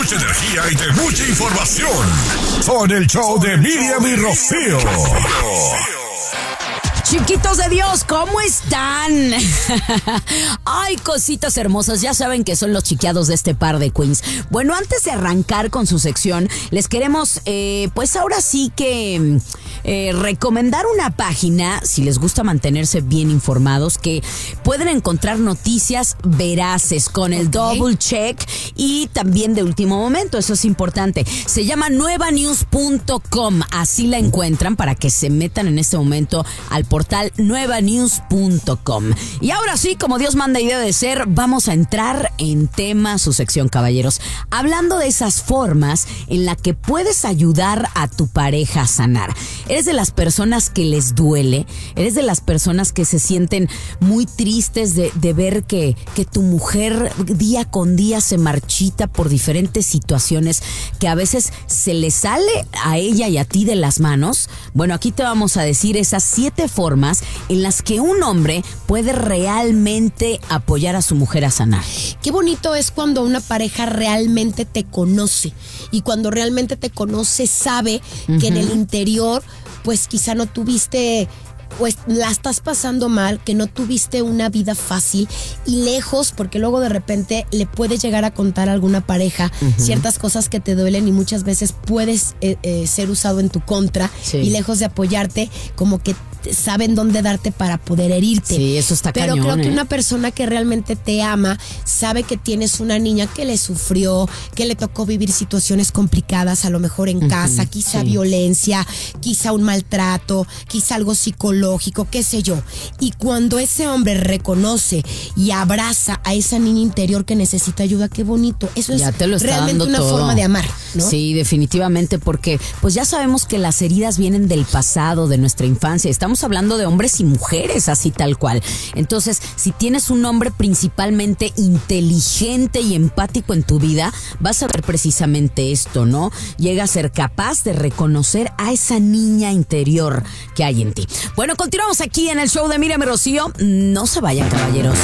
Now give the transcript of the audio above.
mucha energía y de mucha información. Son el show de Miriam y Rocío. Chiquitos de Dios, ¿cómo están? Ay, cositas hermosas, ya saben que son los chiqueados de este par de queens. Bueno, antes de arrancar con su sección, les queremos, pues ahora sí que recomendar una página, si les gusta mantenerse bien informados, que pueden encontrar noticias veraces con el double check y también de último momento, eso es importante. Se llama nuevanews.com, así la encuentran para que se metan en este momento al portal nuevanews.com. Y ahora sí, como Dios manda y debe de ser, vamos a entrar en tema, su sección, caballeros, hablando de esas formas en las que puedes ayudar a tu pareja a sanar. ¿Eres de las personas que les duele? ¿Eres de las personas que se sienten muy tristes de ver que tu mujer día con día se marchita por diferentes situaciones que a veces se le sale a ella y a ti de las manos? Bueno, aquí te vamos a decir esas 7 formas en las que un hombre puede realmente apoyar a su mujer a sanar. Qué bonito es cuando una pareja realmente te conoce, y cuando realmente te conoce sabe que en el interior pues quizá no tuviste, pues la estás pasando mal, que no tuviste una vida fácil y lejos, porque luego de repente le puedes llegar a contar a alguna pareja ciertas cosas que te duelen y muchas veces puedes ser usado en tu contra, y lejos de apoyarte, como que saben dónde darte para poder herirte. Sí, eso está Pero cañón, creo que una persona que realmente te ama sabe que tienes una niña que le sufrió, que le tocó vivir situaciones complicadas, a lo mejor en casa, quizá violencia, quizá un maltrato, quizá algo psicológico, qué sé yo. Y cuando ese hombre reconoce y abraza a esa niña interior que necesita ayuda, qué bonito. Eso es realmente una forma de amar, ¿no? Sí, definitivamente, porque pues ya sabemos que las heridas vienen del pasado, de nuestra infancia. Estamos hablando de hombres y mujeres, así tal cual. Entonces, si tienes un hombre principalmente inteligente y empático en tu vida, vas a ver precisamente esto, ¿no? Llega a ser capaz de reconocer a esa niña interior que hay en ti. Bueno, continuamos aquí en el show de Miriam y Rocío. No se vayan, caballeros.